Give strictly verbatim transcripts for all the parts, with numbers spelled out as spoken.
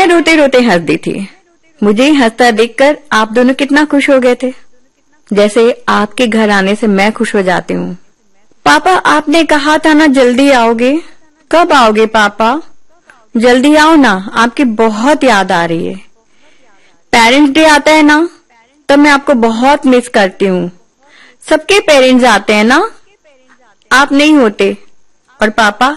मैं रोते रोते हंस दी थी। मुझे हंसता देखकर आप दोनों कितना खुश हो गए थे, जैसे आपके घर आने से मैं खुश हो जाती हूँ। पापा, आपने कहा था ना जल्दी आओगे, कब आओगे पापा? जल्दी आओ ना, आपकी बहुत याद आ रही है। पेरेंट्स डे आता है ना, तब मैं आपको बहुत मिस करती हूँ। सबके पेरेंट्स आते हैं ना, आप नहीं होते। और पापा,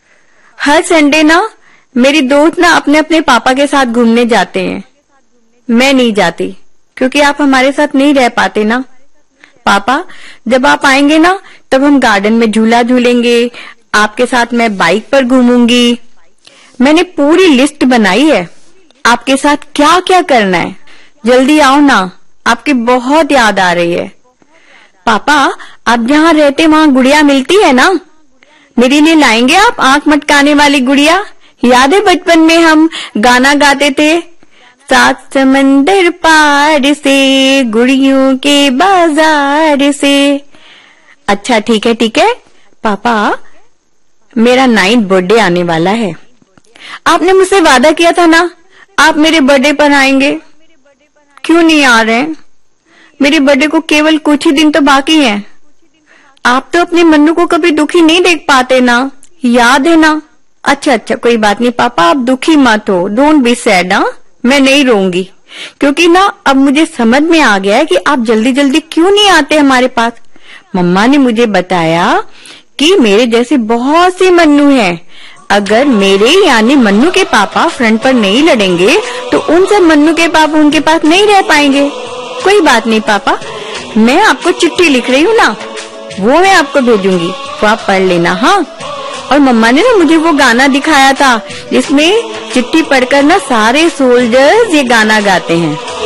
हर संडे ना मेरी दोस्त ना अपने अपने पापा के साथ घूमने जाते हैं, मैं नहीं जाती क्योंकि आप हमारे साथ नहीं रह पाते ना। पापा, जब आप आएंगे ना तब हम गार्डन में झूला झूलेंगे, आपके साथ मैं बाइक पर घूमूंगी। मैंने पूरी लिस्ट बनाई है, आपके साथ क्या क्या करना है। जल्दी आओ ना, आपकी बहुत याद आ रही है। पापा, आप जहाँ रहते वहाँ गुड़िया मिलती है ना, मेरे लिए लाएंगे आप आंख मटकाने वाली गुड़िया? याद है बचपन में हम गाना गाते थे, सात समंदर पार से गुड़ियों के बाजार से। अच्छा ठीक है ठीक है पापा, मेरा नाइन्थ बर्थडे आने वाला है। आपने मुझसे वादा किया था ना आप मेरे बर्थडे पर आएंगे, क्यों नहीं आ रहे? मेरे बर्थडे को केवल कुछ ही दिन तो बाकी है। आप तो अपने मन्नू को कभी दुखी नहीं देख पाते ना, याद है ना? अच्छा अच्छा कोई बात नहीं पापा, आप दुखी मत हो, डोंट बी सैड। ना मैं नहीं रोऊंगी, क्योंकि ना अब मुझे समझ में आ गया है कि आप जल्दी जल्दी क्यों नहीं आते हमारे पास। मम्मा ने मुझे बताया कि मेरे जैसे बहुत से मन्नू हैं। अगर मेरे यानी मन्नू के पापा फ्रंट पर नहीं लड़ेंगे तो उन सब मन्नू के पापा उनके पास नहीं रह पाएंगे। कोई बात नहीं पापा, मैं आपको चिट्ठी लिख रही हूँ ना, वो मैं आपको भेजूंगी, वो आप पढ़ लेना। हाँ, और मम्मा ने ना मुझे वो गाना दिखाया था जिसमें चिट्ठी पढ़कर ना सारे सोल्जर्स ये गाना गाते हैं।